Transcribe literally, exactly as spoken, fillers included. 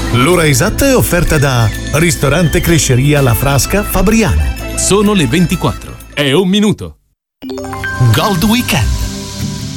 L'ora esatta è offerta da Ristorante Cresceria La Frasca Fabriano. Sono le ventiquattro. È un minuto. Gold Weekend.